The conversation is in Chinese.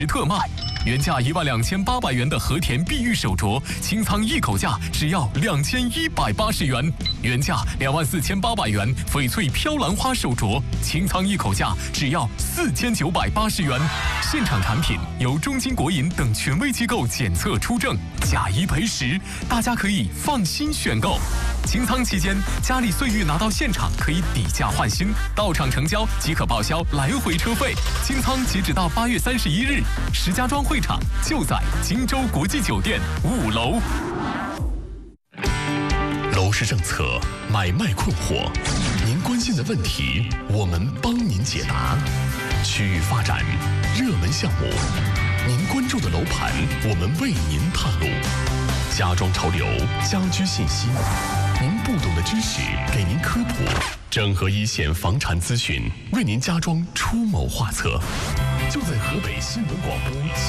特卖，原价12800元的和田碧玉手镯，清仓一口价只要2180元；原价24800元翡翠飘兰花手镯，清仓一口价只要4980元。现场产品由中金国银等权威机构检测出证，假一赔10，大家可以放心选购。清仓期间，嘉里岁玉拿到现场可以抵价换新，到场成交即可报销来回车费。清仓截止到8月31日，石家庄会场就在荆州国际酒店5楼。楼市政策买卖困惑，您关心的问题，我们帮您解答。区域发展、热门项目，您关注的楼盘，我们为您探路。家装潮流、家居信息，您不懂的知识给您科普，整合一线房产资讯，为您家装出谋划策。就在河北新闻广播。